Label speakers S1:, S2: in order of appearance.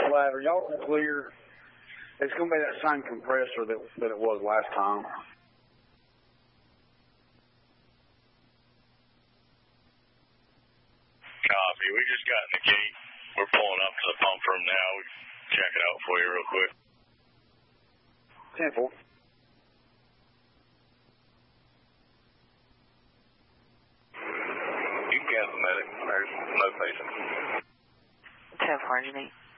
S1: flat. Are y'all clear? It's going to be that same compressor that it was last time.
S2: Copy. We just got in the gate. We're pulling up to the pump room now. We can check it out for you real quick.
S1: 10-4.
S2: You can cancel medic. There's no patient.
S3: 10-4,